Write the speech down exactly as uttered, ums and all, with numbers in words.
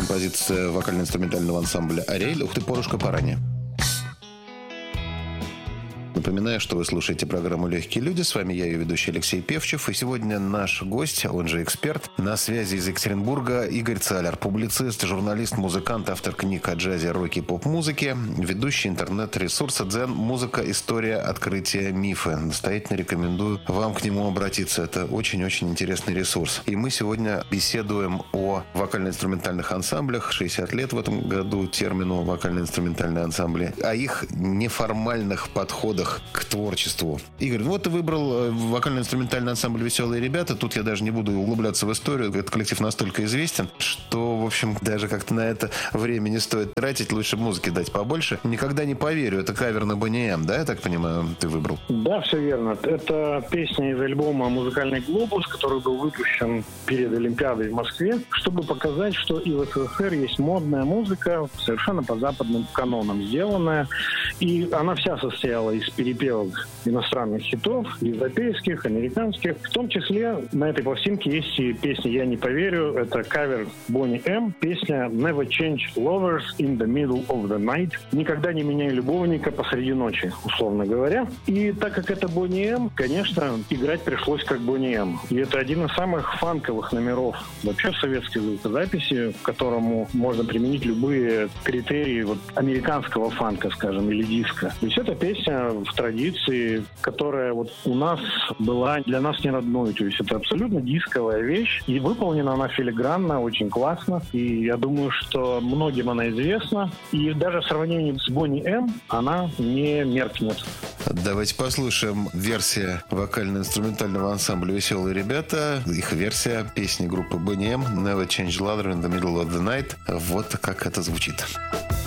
композиция вокально-инструментального ансамбля «Ариэль». Ух ты, порушка парани. Напоминаю, что вы слушаете программу «Легкие люди». С вами я, ее ведущий Алексей Певчев. И сегодня наш гость, он же эксперт, на связи из Екатеринбурга Игорь Цаляр. Публицист, журналист, музыкант, автор книг о джазе, роке и поп-музыке, ведущий интернет-ресурса «Дзен. Музыка. История. Открытие. Мифы». Настоятельно рекомендую вам к нему обратиться. Это очень-очень интересный ресурс. И мы сегодня беседуем о вокально-инструментальных ансамблях. шестьдесят лет в этом году термину «вокально-инструментальные ансамбли». О их неформальных подходах к творчеству. Игорь, ну вот ты выбрал вокально-инструментальный ансамбль «Веселые ребята». Тут я даже не буду углубляться в историю. Этот коллектив настолько известен, что, в общем, даже как-то на это время не стоит тратить. Лучше музыки дать побольше. «Никогда не поверю». Это кавер на Бонни Эм, да, я так понимаю, ты выбрал? Да, все верно. Это песня из альбома «Музыкальный глобус», который был выпущен перед Олимпиадой в Москве, чтобы показать, что и в СССР есть модная музыка, совершенно по западным канонам сделанная. И она вся состояла из перепевок иностранных хитов, европейских, американских. В том числе на этой пластинке есть и песня «Я не поверю». Это кавер Бонни Эм. Песня «Never change lovers in the middle of the night». «Никогда не меняй любовника посреди ночи», условно говоря. И так как это Бонни Эм, конечно, играть пришлось как Бонни Эм. И это один из самых фанковых номеров вообще в советской звукозаписи, к которому можно применить любые критерии вот, американского фанка, скажем, или диска. То есть эта песня в традиции, которая вот у нас была для нас не родной. То есть это абсолютно дисковая вещь. И выполнена она филигранно, очень классно. И я думаю, что многим она известна. И даже в сравнении с Бонни Эм она не меркнет. Давайте послушаем версию вокально-инструментального ансамбля «Веселые ребята». Их версия песни группы Бонни Эм «Never change lover in the middle of the night». Вот как это звучит.